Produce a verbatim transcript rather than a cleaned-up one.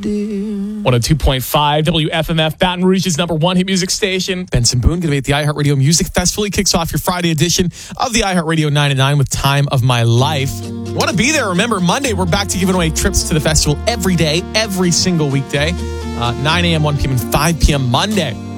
one oh two point five W F M F, Baton Rouge's number one hit music station. Benson Boone going to be at the iHeartRadio Music Festival. He kicks off your Friday edition of the iHeartRadio nine at nine with Time of My Life. You want to be there? Remember, Monday, we're back to giving away trips to the festival every day, every single weekday. Uh, nine a.m., one p.m., and five p.m. Monday.